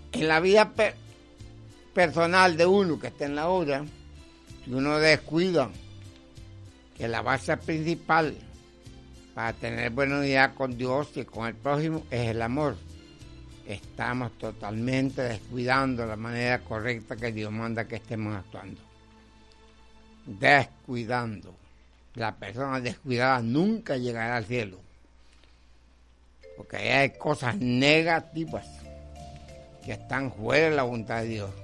En la vida personal de uno que está en la obra, si uno descuida que la base principal para tener buena unidad con Dios y con el prójimo es el amor, estamos totalmente descuidando la manera correcta que Dios manda que estemos actuando. Descuidando. La persona descuidada nunca llegará al cielo, porque hay cosas negativas que están fuera de la voluntad de Dios.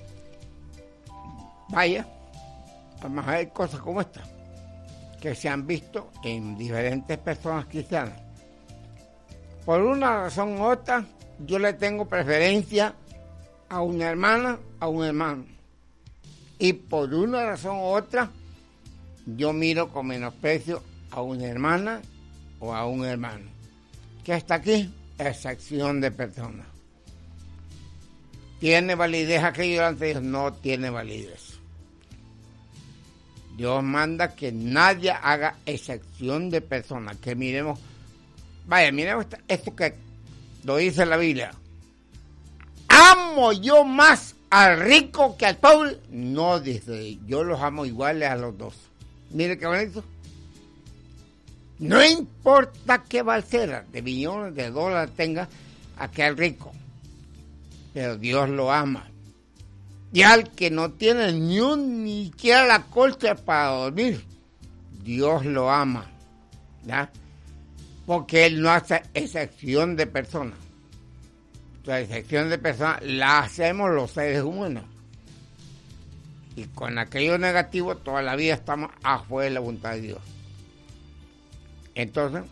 Vaya, vamos a ver cosas como esta, que se han visto en diferentes personas cristianas. Por una razón u otra, yo le tengo preferencia a una hermana, a un hermano. Y por una razón u otra, yo miro con menosprecio a una hermana o a un hermano. ¿Qué está aquí? Excepción de personas. ¿Tiene validez aquello ante Dios? No tiene validez. Dios manda que nadie haga excepción de personas. Que miremos, vaya, miremos esto que lo dice la Biblia. ¿Amo yo más al rico que al pobre? No, dice, yo los amo iguales a los dos. Mire qué bonito. No importa qué balsera de millones de dólares tenga aquel rico, pero Dios lo ama. Y al que no tiene ni siquiera la colcha para dormir, Dios lo ama, ¿ya? Porque Él no hace excepción de personas. La excepción de personas la hacemos los seres humanos. Y con aquello negativo toda la vida estamos afuera de la voluntad de Dios. Entonces,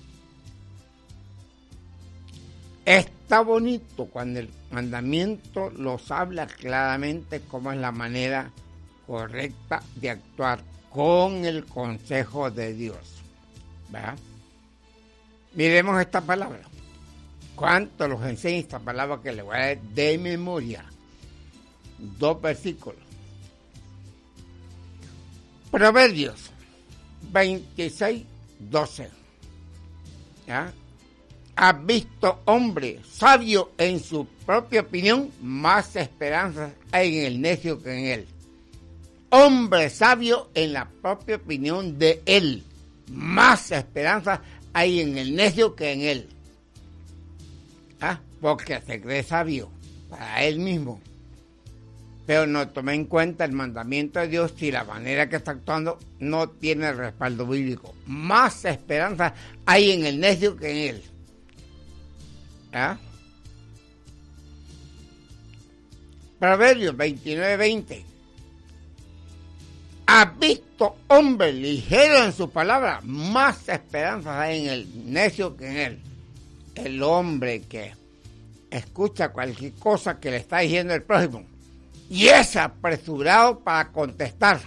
está bonito cuando el mandamiento los habla claramente cómo es la manera correcta de actuar con el consejo de Dios, ¿verdad? Miremos esta palabra. ¿Cuánto los enseña esta palabra que le voy a dar de memoria? 2 versículos. Proverbios 26:12. ¿Ya? ¿Has visto hombre sabio en su propia opinión? Más esperanzas hay en el necio que en él. Hombre sabio en la propia opinión de él. Más esperanzas hay en el necio que en él. ¿Ah? Porque se cree sabio para él mismo. Pero no tome en cuenta el mandamiento de Dios si la manera que está actuando no tiene respaldo bíblico. Más esperanza hay en el necio que en él. ¿Ah? Proverbios 29:20. ¿Has visto hombre ligero en su palabra? Más esperanzas hay en el necio que en él. El hombre que escucha cualquier cosa que le está diciendo el prójimo y es apresurado para contestar,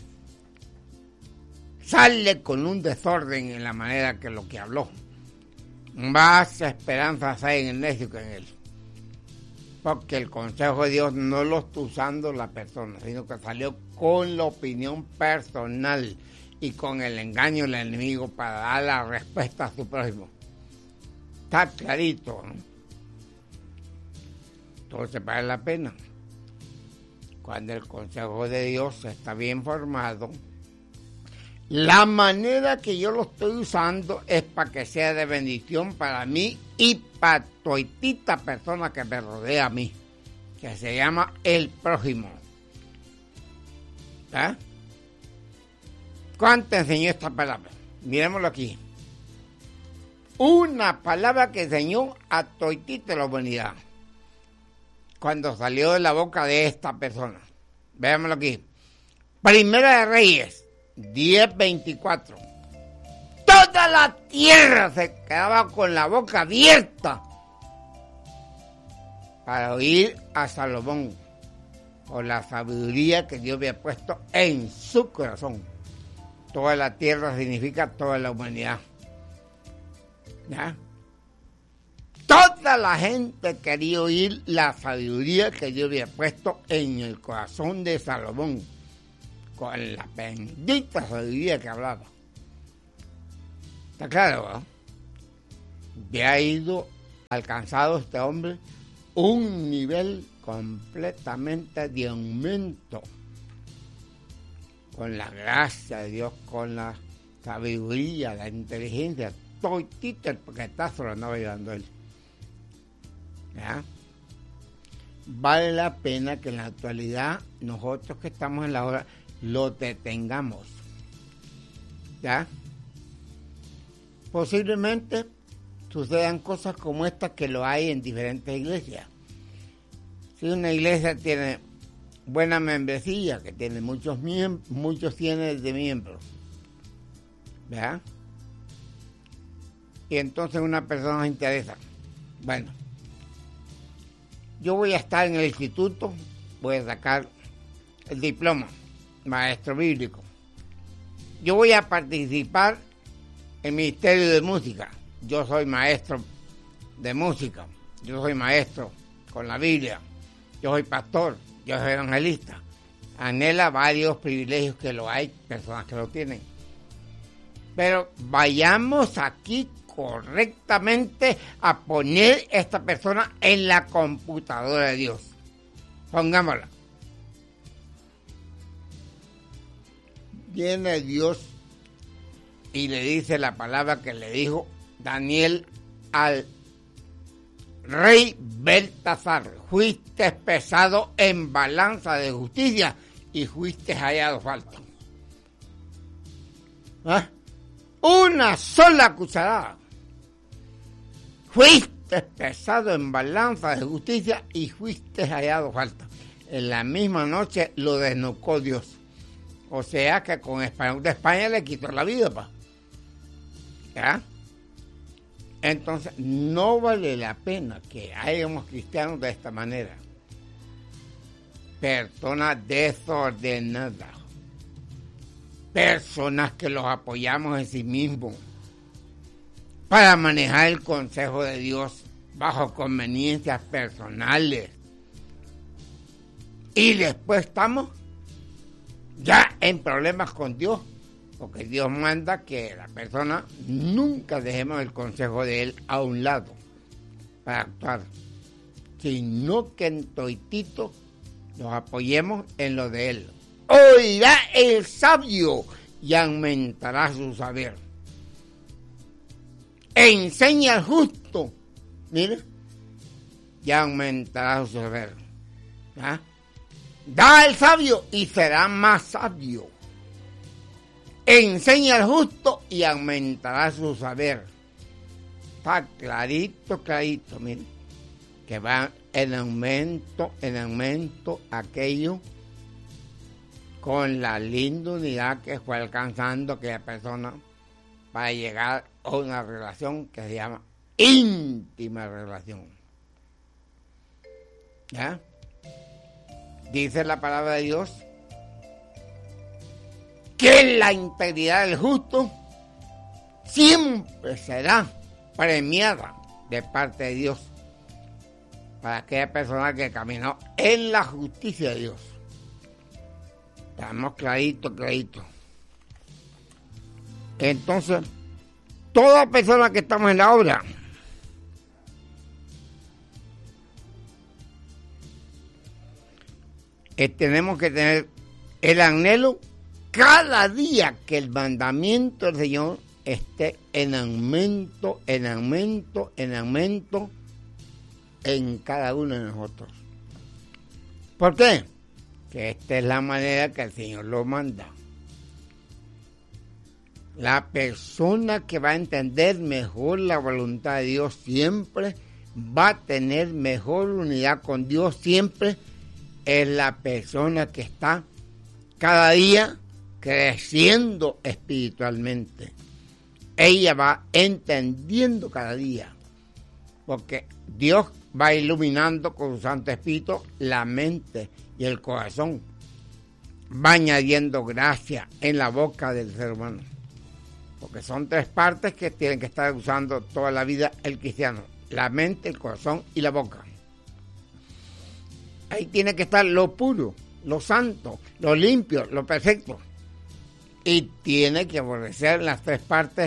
sale con un desorden en la manera que lo que habló. Más esperanzas hay en el necio que en él. Porque el consejo de Dios no lo está usando la persona, sino que salió con la opinión personal y con el engaño del enemigo para dar la respuesta a su prójimo. Está clarito, ¿no? Entonces vale la pena. Cuando el consejo de Dios está bien formado, la manera que yo lo estoy usando es para que sea de bendición para mí y para toitita persona que me rodea a mí, que se llama el prójimo. ¿Eh? ¿Cuánto enseñó esta palabra? Miremoslo aquí. Una palabra que enseñó a toitita la humanidad cuando salió de la boca de esta persona. Veámoslo aquí. Primera de Reyes 10:24. Toda la tierra se quedaba con la boca abierta para oír a Salomón por la sabiduría que Dios había puesto en su corazón. Toda la tierra significa toda la humanidad. ¿Ya? Toda la gente quería oír la sabiduría que Dios había puesto en el corazón de Salomón, con la bendita sabiduría que hablaba. ¿Está claro? ¿No? Había ido alcanzado este hombre un nivel completamente de aumento con la gracia de Dios, con la sabiduría, la inteligencia, todo el paquetazo lo andaba llevando él. ¿Ya? Vale la pena que en la actualidad nosotros que estamos en la hora lo detengamos. ¿Ya? Posiblemente sucedan cosas como estas que lo hay en diferentes iglesias. Si una iglesia tiene buena membresía, que tiene muchos cientos de miembros, ¿verdad? Y entonces una persona se interesa. Bueno, yo voy a estar en el instituto, voy a sacar el diploma, maestro bíblico. Yo voy a participar en el Ministerio de Música. Yo soy maestro de música, yo soy maestro con la Biblia, yo soy pastor, yo soy evangelista. Anhela varios privilegios que lo hay, personas que lo tienen. Pero vayamos aquí correctamente a poner esta persona en la computadora de Dios. Pongámosla. Viene Dios y le dice la palabra que le dijo Daniel al rey Beltasar: fuiste pesado en balanza de justicia y fuiste hallado falto. ¿Ah? Una sola cucharada. Fuiste pesado en balanza de justicia y fuiste hallado falta. En la misma noche lo desnucó Dios. O sea que con Español de España le quitó la vida, pa. ¿Ya? Entonces, no vale la pena que hayamos cristianos de esta manera. Personas desordenadas. Personas que los apoyamos en sí mismos para manejar el consejo de Dios bajo conveniencias personales. Y después estamos ya en problemas con Dios, porque Dios manda que la persona nunca dejemos el consejo de Él a un lado para actuar, sino que en toitito nos apoyemos en lo de Él. Oirá el sabio y aumentará su saber. Enseña al justo, mira, y aumentará su saber. ¿Ah? Da al sabio y será más sabio. Enseña al justo y aumentará su saber. Está clarito, clarito, miren, que va en aumento aquello con la linda unidad que fue alcanzando aquella persona para llegar a una relación que se llama íntima relación. ¿Ya? Dice la palabra de Dios que la integridad del justo siempre será premiada de parte de Dios para aquella persona que caminó en la justicia de Dios. Estamos clarito. Entonces, toda persona que estamos en la obra tenemos que tener el anhelo cada día que el mandamiento del Señor esté en aumento en cada uno de nosotros. ¿Por qué? Que esta es la manera que el Señor lo manda. La persona que va a entender mejor la voluntad de Dios siempre va a tener mejor unidad con Dios siempre. Es la persona que está cada día creciendo espiritualmente. Ella va entendiendo cada día, porque Dios va iluminando con su Santo Espíritu la mente y el corazón. Va añadiendo gracia en la boca del ser humano, porque son tres partes que tienen que estar usando toda la vida el cristiano: la mente, el corazón y la boca. Ahí tiene que estar lo puro, lo santo, lo limpio, lo perfecto. Y tiene que aborrecer las tres partes